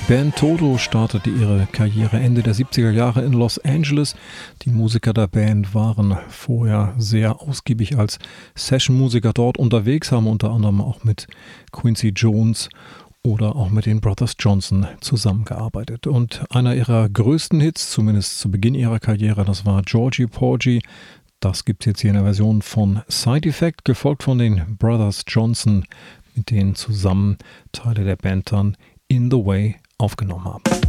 Band Toto startete ihre Karriere Ende der 70er Jahre in Los Angeles. Die Musiker der Band waren vorher sehr ausgiebig als Session-Musiker dort unterwegs, haben unter anderem auch mit Quincy Jones oder auch mit den Brothers Johnson zusammengearbeitet. Und einer ihrer größten Hits, zumindest zu Beginn ihrer Karriere, das war Georgie Porgy. Das gibt es jetzt hier in der Version von Side Effect, gefolgt von den Brothers Johnson, mit denen zusammen Teile der Band dann In the Way aufgenommen haben.